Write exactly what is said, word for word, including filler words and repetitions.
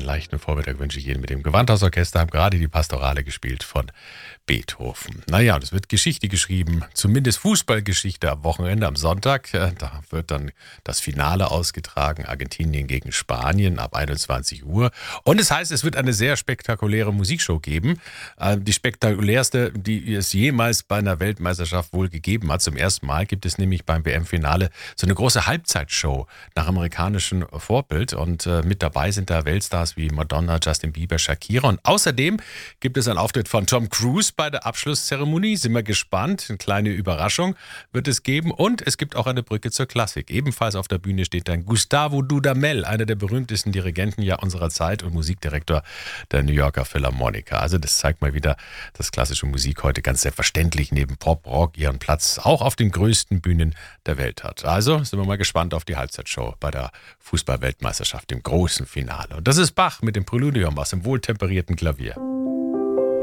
leichten Vormittag wünsche ich Ihnen mit dem Gewandhausorchester. Haben gerade die Pastorale gespielt von Beethoven. Naja, und es wird Geschichte geschrieben, zumindest Fußballgeschichte am Wochenende, am Sonntag. Da wird dann das Finale ausgetragen, Argentinien gegen Spanien ab einundzwanzig Uhr. Und es heißt, es wird eine sehr spektakuläre Musikshow geben. Die spektakulärste, die es jemals bei einer Weltmeisterschaft wohl gegeben hat. Zum ersten Mal gibt es nämlich beim W M-Finale so eine große Halbzeitshow nach amerikanischem Vorbild. Und äh, mit dabei sind da Weltstars wie Madonna, Justin Bieber, Shakira. Und außerdem gibt es einen Auftritt von Tom Cruise bei der Abschlusszeremonie. Sind wir gespannt. Eine kleine Überraschung wird es geben. Und es gibt auch eine Brücke zur Klassik. Ebenfalls auf der Bühne steht dann Gustavo Dudamel, einer der berühmtesten Dirigenten ja unserer Zeit und Musikdirektor der New Yorker Philharmoniker. Also das zeigt mal wieder, dass klassische Musik heute ganz selbstverständlich neben Pop, Rock ihren Platz auch auf den größten Bühnen der Welt hat. Also sind wir mal gespannt auf die Halbzeitshow bei der Fußball-Weltmeisterschaft im großen Finale. Und das ist Bach mit dem Präludium aus dem wohltemperierten Klavier.